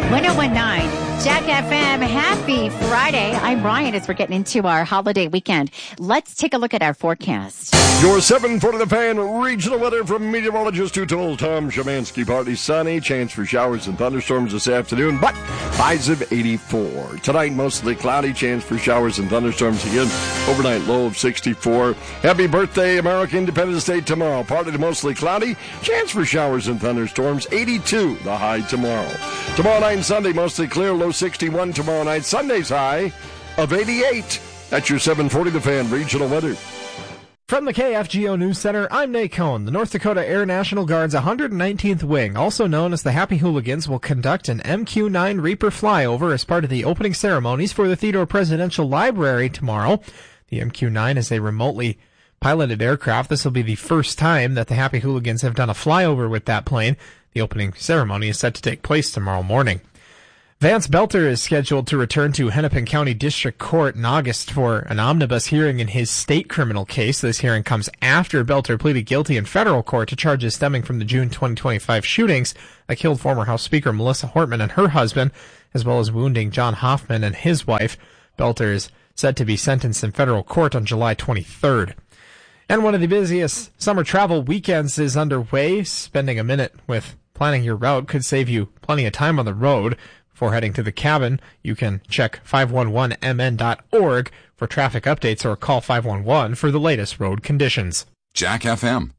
1019 Jack FM. Happy Friday. I'm Ryan as we're getting into our holiday weekend. Let's take a look at our forecast. Your 740 The Fan regional weather from meteorologist who told Tom Szymanski. Partly sunny, chance for showers and thunderstorms this afternoon, but highs of 84. Tonight, mostly cloudy, chance for showers and thunderstorms again. Overnight low of 64. Happy birthday, American Independence Day tomorrow. Partly to mostly cloudy, chance for showers and thunderstorms. 82, the high tomorrow. Tomorrow night and Sunday, mostly clear, low 61 tomorrow night. Sunday's high of 88. That's your 740 The Fan regional weather. From the KFGO News Center, I'm Nate Cohn. The North Dakota Air National Guard's 119th Wing, also known as the Happy Hooligans, will conduct an MQ-9 Reaper flyover as part of the opening ceremonies for the Theodore Presidential Library tomorrow. The MQ-9 is a remotely piloted aircraft. This will be the first time that the Happy Hooligans have done a flyover with that plane. The opening ceremony is set to take place tomorrow morning. Vance Belter is scheduled to return to Hennepin County District Court in August for an omnibus hearing in his state criminal case. This hearing comes after Belter pleaded guilty in federal court to charges stemming from the June 2025 shootings that killed former House Speaker Melissa Hortman and her husband, as well as wounding John Hoffman and his wife. Belter is set to be sentenced in federal court on July 23rd. And one of the busiest summer travel weekends is underway. Spending a minute with planning your route could save you plenty of time on the road. Before heading to the cabin, you can check 511mn.org for traffic updates or call 511 for the latest road conditions. Jack FM.